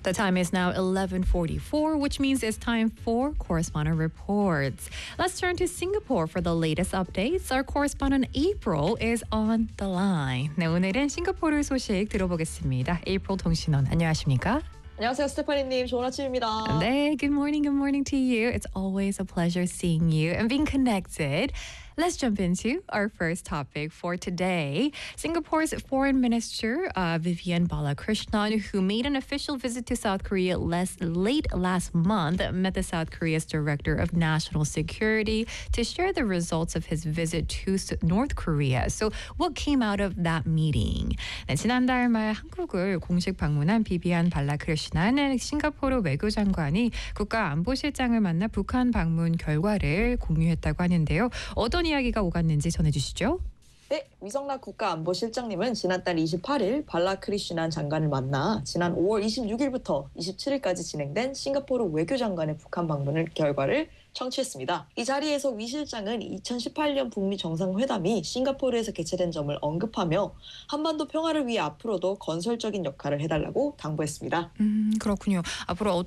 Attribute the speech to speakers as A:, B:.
A: The time is now 11:44, which means it's time for correspondent reports. Let's turn to Singapore for the latest updates. Our correspondent April is on the line. 네, 오늘은 싱가포르 소식 들어보겠습니다. April 통신원, 안녕하십니까?
B: 안녕하세요, 스테파니님. 좋은 아침입니다.
A: 네, good morning to you. It's always a pleasure seeing you and being connected. Let's jump into our first topic for today. Singapore's Foreign Minister Vivian Balakrishnan, who made an official visit to South Korea late last month, met the South Korea's Director of National Security to share the results of his visit to North Korea. So what came out of that meeting? 네, 지난달 말 한국을 공식 방문한 비비안 발라크리시난 싱가포르 외교장관이 국가안보실장을 만나 북한 방문 결과를 공유했다고 하는데요. 어떤 이야기가 오갔는지 전해주시죠.
B: 네, 위성락 국가안보실장님은 지난달 28일 발라크리시난 장관을 만나 지난 5월 26일부터 27일까지 진행된 싱가포르 외교장관의 북한 방문 결과를 청취했습니다. 이 자리에서 위 실장은 2018년 북미 정상회담이 싱가포르에서 개최된 점을 언급하며 한반도 평화를 위해 앞으로도 건설적인 역할을 해달라고 당부했습니다.
A: 그렇군요. 앞으로